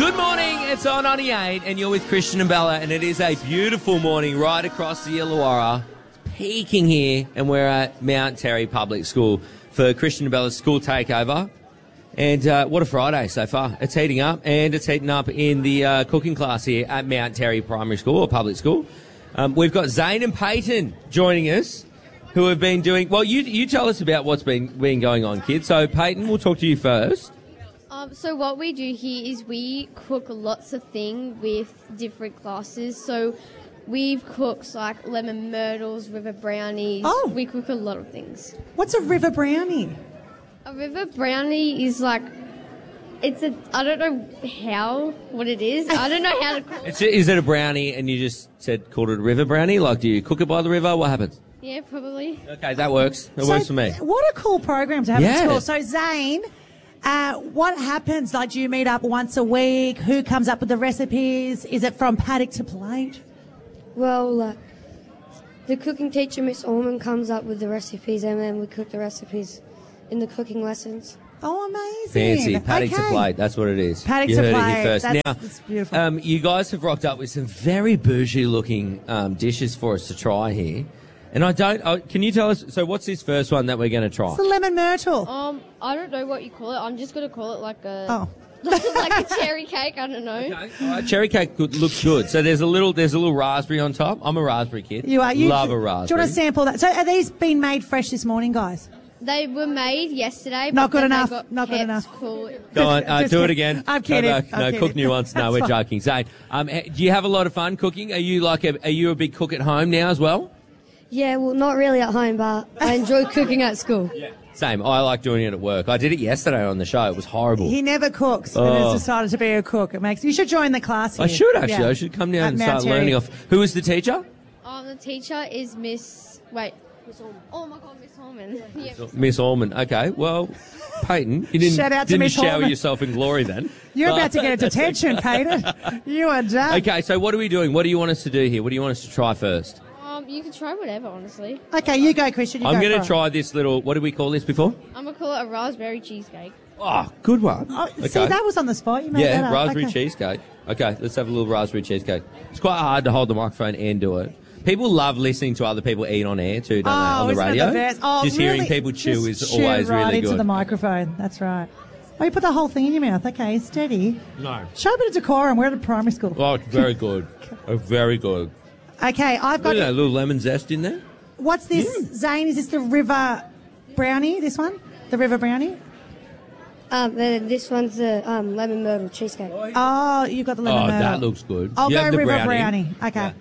Good morning, it's R98 and you're with Christian and Bella, and it is a beautiful morning right across the Illawarra. It's peaking here, and we're at Mount Terry Public School for Christian and Bella's school takeover. And what a Friday so far. It's heating up, and it's heating up in the cooking class here at Mount Terry Primary School or Public School. We've got Zane and Peyton joining us, who have been doing... Well, you tell us about what's been going on, kids. So, Peyton, we'll talk to you first. So what we do here is we cook lots of things with different classes. So we've cooked like lemon myrtles, river brownies. Oh. We cook a lot of things. What's a river brownie? A river brownie is like, I don't know what it is. I don't know how to call it. Is it a brownie and you just called it a river brownie? Like, do you cook it by the river? What happens? Yeah, probably. Okay, that works. That works for me. What a cool program to have at Yeah. school. So, Zane, what happens? Like, do you meet up once a week? Who comes up with the recipes? Is it from paddock to plate? Well, the cooking teacher, Miss Orman, comes up with the recipes, and then we cook the recipes in the cooking lessons. Oh, amazing. Fancy. Paddock to plate. That's what it is. Paddock you to heard plate. it here first. That's beautiful. You guys have rocked up with some very bougie-looking dishes for us to try here. And can you tell us, so what's this first one that we're going to try? It's the lemon myrtle. I don't know what you call it. I'm just going to call it like a... Oh. like a cherry cake. I don't know. Okay. All right, cherry cake looks good. So there's a little raspberry on top. I'm a raspberry kid. You are. Love a raspberry. Do you want to sample that? So are these being made fresh this morning, guys? They were made yesterday. Not but good then they enough. got Not good kept enough. Cool. Go on, Just do it kidding. again. I'm kidding. Go back. I'm No, kidding. cook nuance. No, That's we're fine. joking. Zane, do you have a lot of fun cooking? Are you a big cook at home now as well? Yeah, well, not really at home, but I enjoy cooking at school. Same. I like doing it at work. I did it yesterday on the show. It was horrible. He never cooks, but has decided to be a cook. You should join the class here. I should actually. Yeah. I should come down At and Mount start Terry. learning off. Who is the teacher? The teacher is Miss... Wait. Miss Orman. Oh, my God, Miss Orman. Yeah. Miss Orman. Okay. Well, Peyton, you didn't, Shout out to didn't Miss shower Orman. yourself in glory then. You're But about to get a that's detention, Peyton. You are done. Okay, so what are we doing? What do you want us to do here? What do you want us to try first? You can try whatever, honestly. Okay, you go, Christian. I'm going to try this little, what did we call this before? I'm going to call it a raspberry cheesecake. Oh, good one. Oh, See, that was on the spot. You made Yeah, that up. raspberry Okay. cheesecake. Okay, let's have a little raspberry cheesecake. It's quite hard to hold the microphone and do it. People love listening to other people eat on air too, don't they, on the isn't that radio? the best? Oh, Just really? hearing people chew Just is chew always right really into good. the microphone. That's right. Oh, you put the whole thing in your mouth. Okay, steady. No. Show a bit of decorum. We're at a primary school. Oh, it's very good. Very good. Okay, I've Look got... at that little lemon zest in there. What's this, Zane? Is this the river brownie, this one? The river brownie? This one's the lemon myrtle cheesecake. Oh, you've got the lemon myrtle. That looks good. I'll You go have the river brownie. Okay. Yeah.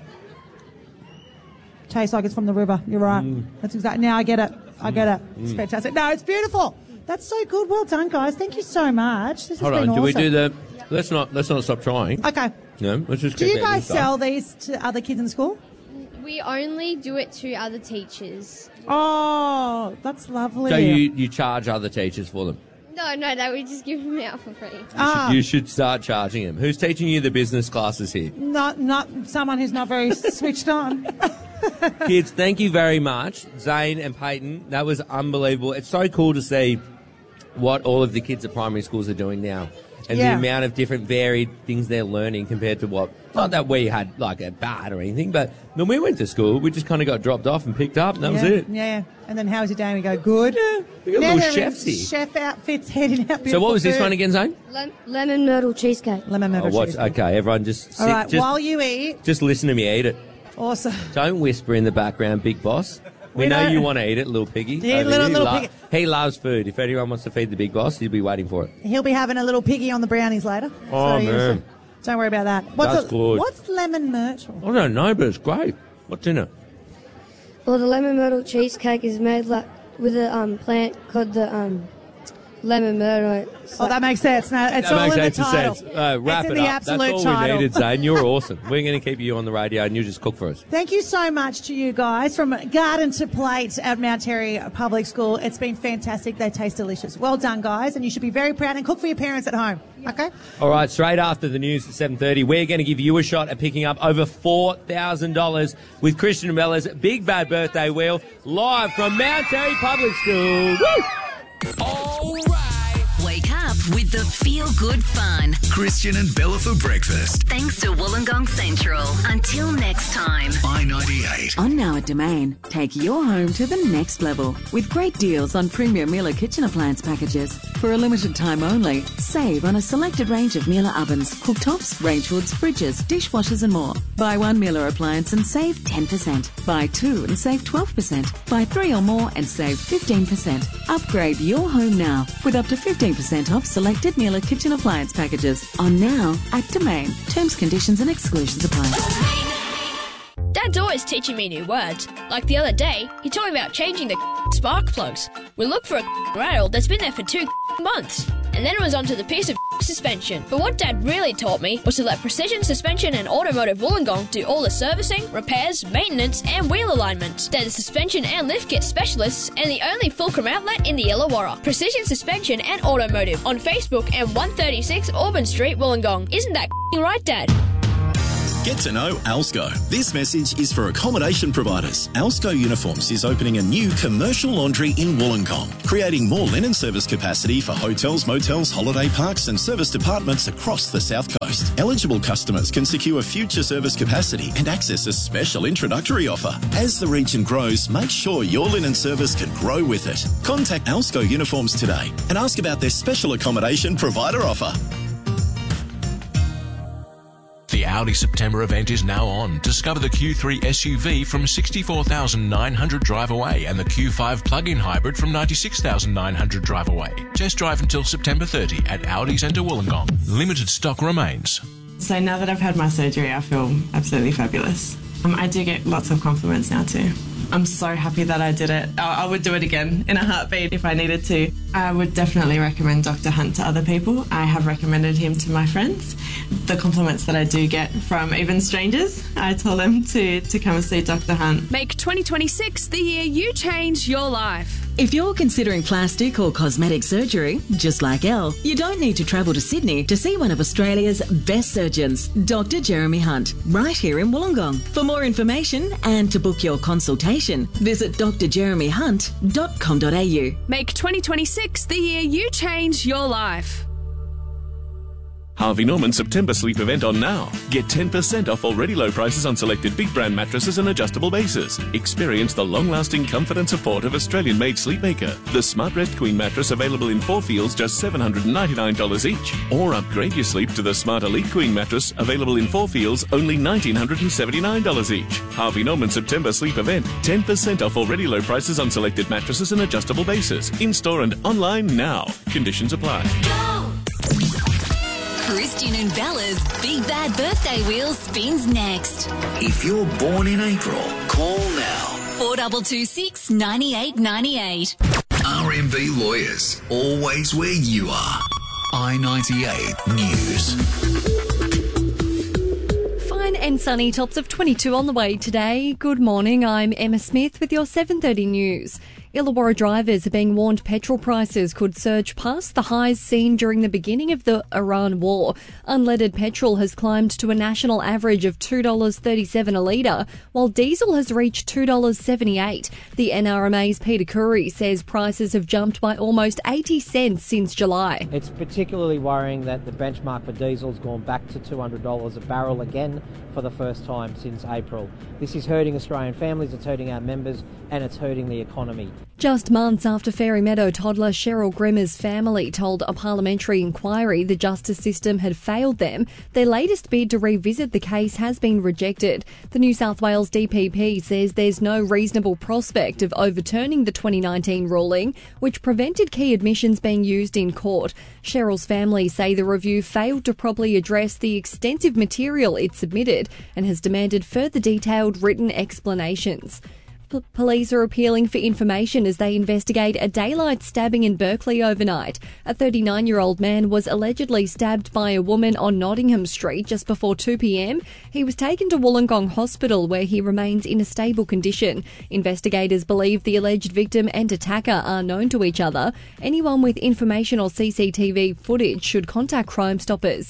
Tastes like it's from the river. You're right. That's exactly. Now I get it. I get it. It's fantastic. No, it's beautiful. That's so good. Well done, guys. Thank you so much. This Hold has on, been do we awesome. do the... Let's not stop trying. Okay. No, let's just Do keep you eating guys stuff. sell these to other kids in school? We only do it to other teachers. Oh, that's lovely. So you charge other teachers for them? No, we just give them out for free. You should start charging them. Who's teaching you the business classes here? Not someone who's not very switched on. Kids, thank you very much. Zane and Peyton, that was unbelievable. It's so cool to see what all of the kids at primary schools are doing now. And Yeah. the amount of different varied things they're learning compared to what, not that we had like a bad or anything, but when we went to school, we just kind of got dropped off and picked up and that was it. Yeah. And then how's your day? We go, good. Yeah, we got Now little they're in chefs here. chef outfits heading out. So what was this beautiful one food. again, Zane? Lemon myrtle cheesecake. Lemon myrtle Watch, cheesecake. okay, everyone just sit, All right, just, while you eat, just listen to me eat it. awesome. Don't whisper in the background, big boss. We know don't- you want to eat it, little piggy. Yeah, Over little- here. little piggy. He loves food. If anyone wants to feed the big boss, he'll be waiting for it. He'll be having a little piggy on the brownies later. Oh, you man. just- Don't worry about that. That's good. What's lemon myrtle? I don't know, but it's great. What's in it? Well, the lemon myrtle cheesecake is made with a plant called the lemon myrtle. It's Oh, that makes sense. No, it's That all makes in the total title. sense. Wrap it's it in the up. absolute That's all title. we needed, Zane. You're awesome. We're going to keep you on the radio and you just cook for us. Thank you so much to you guys from garden to plate at Mount Terry Public School. It's been fantastic. They taste delicious. Well done, guys, and you should be very proud and cook for your parents at home. Okay? All right, straight after the news at 7:30, we're going to give you a shot at picking up over $4,000 with Christian and Bella's Big Bad Birthday Wheel live from Mount Terry Public School. Woo! All right. Wake up with the feel-good fun. Christian and Bella for breakfast. Thanks to Wollongong Central. Until next time. I-98. On Now at Domain, take your home to the next level with great deals on premium Miele kitchen appliance packages. For a limited time only, save on a selected range of Miele ovens, cooktops, range hoods, fridges, dishwashers and more. Buy one Miele appliance and save 10%. Buy two and save 12%. Buy three or more and save 15%. Upgrade your home now with up to 15% off selected Miele kitchen appliance packages. On Now at Domain. Terms, conditions and exclusions apply. Dad's always teaching me new words. Like the other day, he told me about changing the spark plugs. We looked for a rattle that's been there for 2 months. And then it was onto the piece of suspension. But what Dad really taught me was to let Precision Suspension and Automotive Wollongong do all the servicing, repairs, maintenance and wheel alignment. They're the suspension and lift kit specialists and the only Fulcrum outlet in the Illawarra. Precision Suspension and Automotive on Facebook and 136 Auburn Street, Wollongong. Isn't that right, Dad? Get to know Alsco. This message is for accommodation providers. Alsco Uniforms is opening a new commercial laundry in Wollongong, creating more linen service capacity for hotels, motels, holiday parks and service departments across the South Coast. Eligible customers can secure future service capacity and access a special introductory offer. As the region grows, make sure your linen service can grow with it. Contact Alsco Uniforms today and ask about their special accommodation provider offer. The Audi September event is now on. Discover the Q3 SUV from $64,900 drive away and the Q5 plug-in hybrid from $96,900 drive away. Test drive until September 30 at Audi Centre Wollongong. Limited stock remains. So now that I've had my surgery, I feel absolutely fabulous. I do get lots of compliments now too. I'm so happy that I did it. I would do it again in a heartbeat if I needed to. I would definitely recommend Dr. Hunt to other people. I have recommended him to my friends. The compliments that I do get from even strangers, I tell them to come and see Dr. Hunt. Make 2026 the year you change your life. If you're considering plastic or cosmetic surgery, just like Elle, you don't need to travel to Sydney to see one of Australia's best surgeons, Dr. Jeremy Hunt, right here in Wollongong. For more information and to book your consultation, visit drjeremyhunt.com.au. Make 2026 the year you change your life. Harvey Norman September sleep event on now. Get 10% off already low prices on selected big brand mattresses and adjustable bases. Experience the long-lasting comfort and support of Australian-made Sleepmaker. The SmartRest Queen mattress available in 4 feels just $799 each. Or upgrade your sleep to the Smart Elite Queen mattress available in 4 feels only $1,979 each. Harvey Norman September sleep event. 10% off already low prices on selected mattresses and adjustable bases. In-store and online now. Conditions apply. Christian and Bella's Big Bad Birthday Wheel spins next. If you're born in April, call now. 4226 9898. RMB Lawyers, always where you are. I-98 News. Fine and sunny, tops of 22 on the way today. Good morning, I'm Emma Smith with your 7:30 news. Illawarra drivers are being warned petrol prices could surge past the highs seen during the beginning of the Iran war. Unleaded petrol has climbed to a national average of $2.37 a litre, while diesel has reached $2.78. The NRMA's Peter Curry says prices have jumped by almost 80 cents since July. It's particularly worrying that the benchmark for diesel's gone back to $200 a barrel again for the first time since April. This is hurting Australian families, it's hurting our members, and it's hurting the economy. Just months after Fairy Meadow toddler Cheryl Grimmer's family told a parliamentary inquiry the justice system had failed them, their latest bid to revisit the case has been rejected. The New South Wales DPP says there's no reasonable prospect of overturning the 2019 ruling, which prevented key admissions being used in court. Cheryl's family say the review failed to properly address the extensive material it submitted and has demanded further detailed written explanations. Police are appealing for information as they investigate a daylight stabbing in Berkeley overnight. A 39-year-old man was allegedly stabbed by a woman on Nottingham Street just before 2 p.m. He was taken to Wollongong Hospital where he remains in a stable condition. Investigators believe the alleged victim and attacker are known to each other. Anyone with information or CCTV footage should contact Crime Stoppers.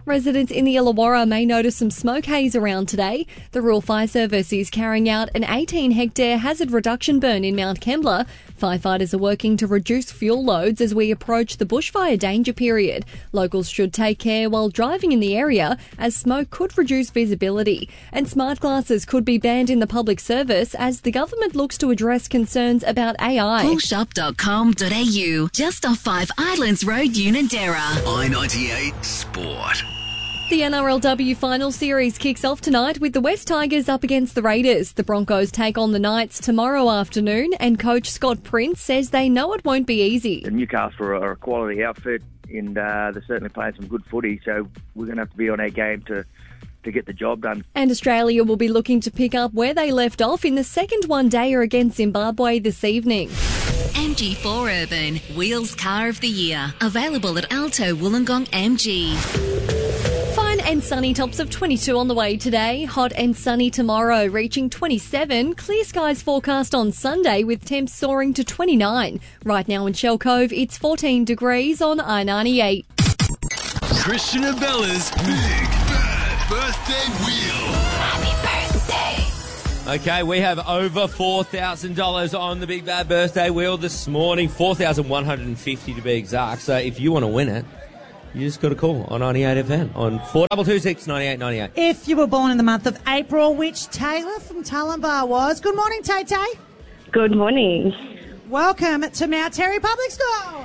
Residents in the Illawarra may notice some smoke haze around today. The Rural Fire Service is carrying out an 18-hectare hazard reduction burn in Mount Kembla. Firefighters are working to reduce fuel loads as we approach the bushfire danger period. Locals should take care while driving in the area as smoke could reduce visibility. And smart glasses could be banned in the public service as the government looks to address concerns about AI. Coolshop.com.au, just off 5 Islands Road, Unanderra. I-98 Sport. The NRLW Final Series kicks off tonight with the West Tigers up against the Raiders. The Broncos take on the Knights tomorrow afternoon, and coach Scott Prince says they know it won't be easy. The Newcastle are a quality outfit, and they're certainly playing some good footy, so we're going to have to be on our game to get the job done. And Australia will be looking to pick up where they left off in the second one-dayer against Zimbabwe this evening. MG4 Urban, Wheels Car of the Year. Available at Alto Wollongong MG. Fine and sunny, tops of 22 on the way today. Hot and sunny tomorrow, reaching 27. Clear skies forecast on Sunday with temps soaring to 29. Right now in Shell Cove, it's 14 degrees on I-98. Christian and Bella's Big Bad Birthday Wheel. Happy birthday. Okay, we have over $4,000 on the Big Bad Birthday Wheel this morning. $4,150 to be exact. So if you want to win it, you just got a call on 98 FM on 4226 9898. If you were born in the month of April, which Taylor from Tullambar was. Good morning, Tay-Tay. Good morning. Welcome to Mount Terry Public School.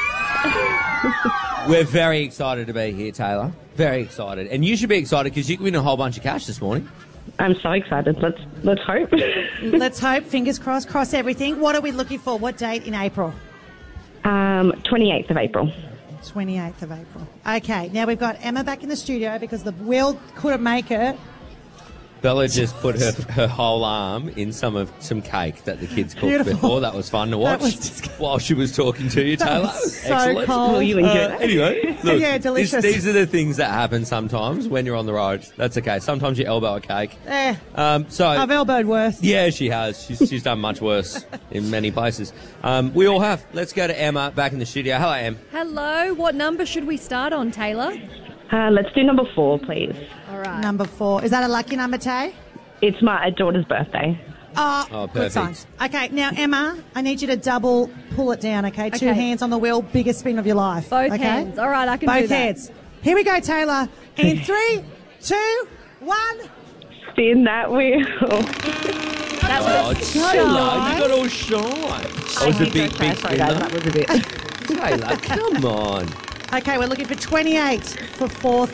We're very excited to be here, Taylor. Very excited. And you should be excited because you can win a whole bunch of cash this morning. I'm so excited. Let's hope. Let's hope. Fingers crossed. Cross everything. What are we looking for? What date in April? 28th of April. 28th of April. Okay, now we've got Emma back in the studio because the wheel couldn't make it. Bella just put her whole arm in some cake that the kids cooked before. That was fun to watch while she was talking to you, Taylor. That was so excellent. cold. Will you enjoy that? Anyway, look, Yeah, delicious. These are the things that happen sometimes when you're on the road. That's okay. Sometimes you elbow a cake. So I've elbowed worse. Yeah, she has. She's done much worse in many places. We all have. Let's go to Emma back in the studio. Hello, Em. Hello, what number should we start on, Taylor? Let's do number 4, please. All right. Number 4. Is that a lucky number, Tay? It's my daughter's birthday. Oh, perfect. good signs. Okay, now, Emma, I need you to double pull it down, okay? Two Okay. hands on the wheel, biggest spin of your life. Both okay? hands. All right, I can do Both that. hands. Here we go, Taylor. In 3, 2, 1. Spin that wheel. Oh, Taylor, you got all shy. That was a big Sorry, spin. guys, that was a bit. Taylor, come on. Okay, we're looking for 28 for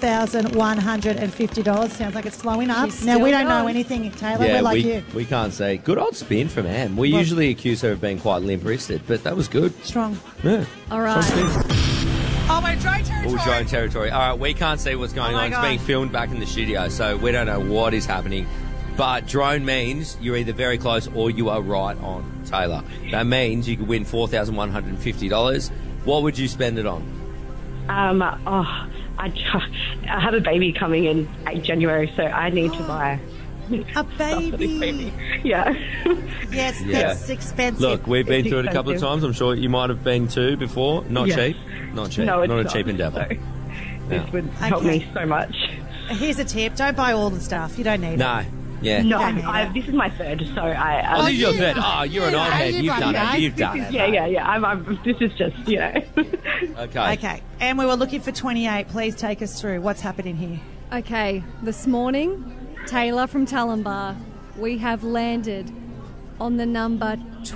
$4,150. Sounds like it's flowing up. She's Now, we still don't know going. anything, Taylor. Yeah, we're like you. we can't say. Good old spin from Em. We usually accuse her of being quite limp-wristed, but that was good. Strong. Yeah. All right. Oh, we're drone territory. All drone territory. All right, we can't see what's going Oh my on. God. It's being filmed back in the studio, so we don't know what is happening. But drone means you're either very close or you are right on, Taylor. That means you could win $4,150. What would you spend it on? I have a baby coming in January, so I need to buy a baby. Yeah. Yes, Yeah. that's expensive. Look, we've been It's through it a couple of expensive. times. I'm sure you might have been too before. Not Yeah. cheap. Not cheap. No, it's not a not. cheap endeavour. So, No. this would help Okay. me so much. Here's a tip. Don't buy all the stuff. You don't need it. No. Yeah. No, Don't need it. this is my third, so I. Oh, this is your you- third. Oh, you're an you old know, head. you've You've done done it. it. You've done it. Yeah. This is just, Okay. Okay, and we were looking for 28. Please take us through what's happening here. Okay, this morning, Taylor from Tullambar, we have landed on the number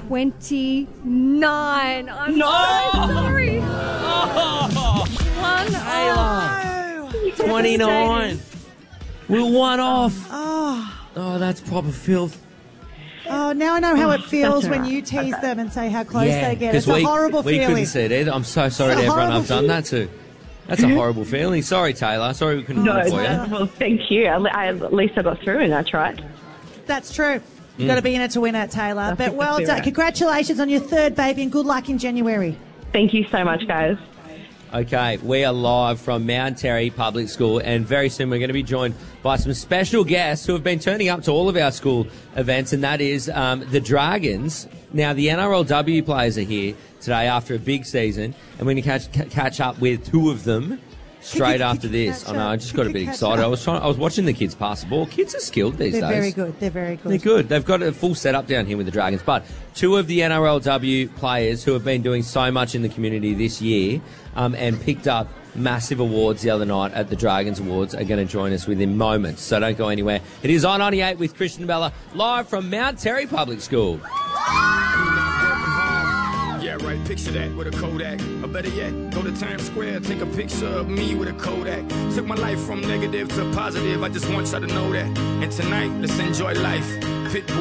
29. I'm so sorry. One off. 29. We're one off. Oh, Oh, that's proper filth. oh, now I know how it feels that's when all right. you tease them and say how close Yeah, they get. 'cause It's a horrible we feeling. couldn't see it either. I'm so sorry It's to a everyone horrible I've done that to. That's a horrible feeling. Sorry, Taylor. Sorry we couldn't do no, it for you. well, thank you. At least I got through and I tried. That's true. You've Mm. got to be in it to win it, Taylor. That's But well exactly done. right. Congratulations on your third baby and good luck in January. Thank you so much, guys. Okay, we are live from Mount Terry Public School, and very soon we're going to be joined by some special guests who have been turning up to all of our school events, and that is the Dragons. Now, the NRLW players are here today after a big season, and we're going to catch up with two of them straight after this. I know, I just got a bit excited. I was watching the kids pass the ball. Kids are skilled these days. They're very good. They're very good. They're good. They've got a full setup down here with the Dragons. But two of the NRLW players who have been doing so much in the community this year and picked up massive awards the other night at the Dragons Awards are going to join us within moments. So don't go anywhere. It is I-98 with Christian and Bella, live from Mount Terry Public School. Yeah, right, picture that with a Kodak. Or better yet, go to Times Square, take a picture of me with a Kodak. Took my life from negative to positive, I just want y'all to know that. And tonight, let's enjoy life. Pitbull